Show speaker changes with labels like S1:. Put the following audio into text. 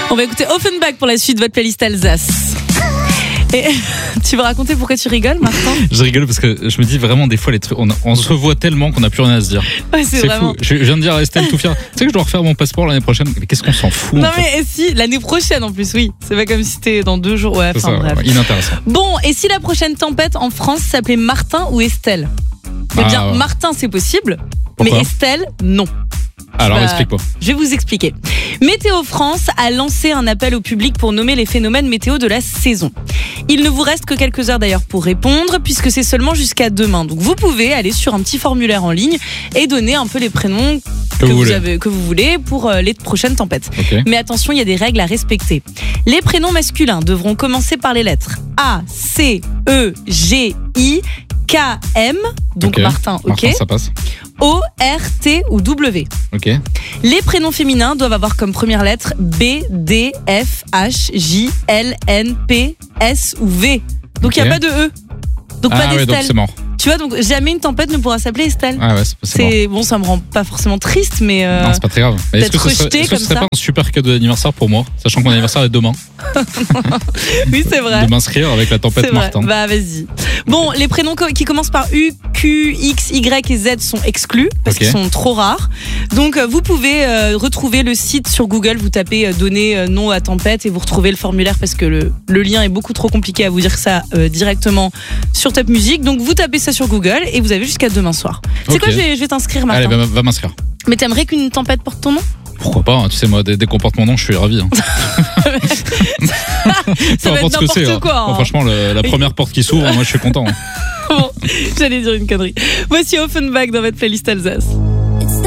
S1: On va écouter Offenbach pour la suite de votre playlist Alsace. Et tu veux raconter pourquoi tu rigoles, Martin?
S2: Je rigole parce que je me dis vraiment des fois les trucs, on se voit tellement qu'on n'a plus rien à se dire.
S1: Ouais, c'est vraiment
S2: fou. Je viens de dire à Estelle tout fier. Tu sais que je dois refaire mon passeport l'année prochaine. Mais qu'est-ce qu'on s'en fout?
S1: Non mais si, l'année prochaine en plus, oui. C'est pas comme si c'était dans 2 jours. Ouais, enfin bref.
S2: Inintéressant.
S1: Bon, et si la prochaine tempête en France s'appelait Martin ou Estelle? Eh bien, Martin c'est possible,
S2: pourquoi?
S1: mais Estelle non.
S2: Alors explique-moi.
S1: Je vais vous expliquer. Météo France a lancé un appel au public pour nommer les phénomènes météo de la saison. Il ne vous reste que quelques heures d'ailleurs pour répondre, puisque c'est seulement jusqu'à demain. Donc vous pouvez aller sur un petit formulaire en ligne et donner un peu les prénoms que vous voulez pour les prochaines tempêtes.
S2: Okay.
S1: Mais attention, il y a des règles à respecter. Les prénoms masculins devront commencer par les lettres A, C, E, G, I, K, M. Donc Martin, ok.
S2: Martin, ça passe.
S1: O, R, T ou W.
S2: Ok.
S1: Les prénoms féminins doivent avoir comme première lettre B, D, F, H, J, L, N, P, S ou V. Donc il n'y a pas de E. Donc pas d'Estelle.
S2: Donc c'est mort.
S1: Tu vois, donc jamais une tempête ne pourra s'appeler Estelle.
S2: Ah ouais, c'est
S1: bon, ça me rend pas forcément triste, mais
S2: non, c'est pas très grave. Est-ce que ce serait pas un super cadeau d'anniversaire pour moi, sachant que mon anniversaire est demain?
S1: Oui, c'est vrai.
S2: De m'inscrire avec la tempête Martin.
S1: Bah vas-y. Bon, les prénoms qui commencent par U, Q, X, Y et Z sont exclus parce qu'ils sont trop rares. Donc vous pouvez retrouver le site sur Google, vous tapez donner nom à tempête et vous retrouvez le formulaire parce que le lien est beaucoup trop compliqué à vous dire ça directement sur Top Music. Donc vous tapez ça sur Google et vous avez jusqu'à demain soir. C'est quoi, je vais t'inscrire, Martin.
S2: Allez, va m'inscrire.
S1: Mais t'aimerais qu'une tempête porte ton nom?
S2: Pourquoi pas, tu sais, moi, dès qu'on porte mon nom, je suis ravi.
S1: Ça va être n'importe quoi.
S2: Bon, franchement, la première porte qui s'ouvre, moi, je suis content.
S1: Bon, j'allais dire une connerie. Voici Offenbach dans votre playlist Alsace.